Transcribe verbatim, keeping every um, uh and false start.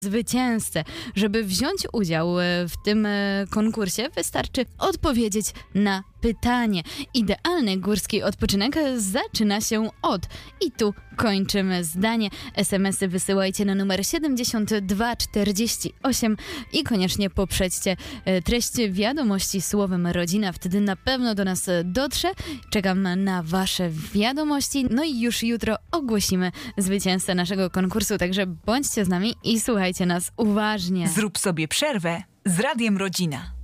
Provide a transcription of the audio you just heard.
zwycięzcę. Żeby wziąć udział w tym konkursie, wystarczy odpowiedzieć na pytanie. Idealny górski odpoczynek zaczyna się od. I tu kończymy zdanie. es em esy wysyłajcie na numer siedemdziesiąt dwa czterdzieści osiem i koniecznie poprzedźcie treść wiadomości słowem rodzina. Wtedy na pewno do nas dotrze. Czekam na wasze wiadomości. No i już jutro ogłosimy zwycięzcę naszego konkursu, także bądźcie z nami i słuchajcie nas uważnie. Zrób sobie przerwę z Radiem Rodzina.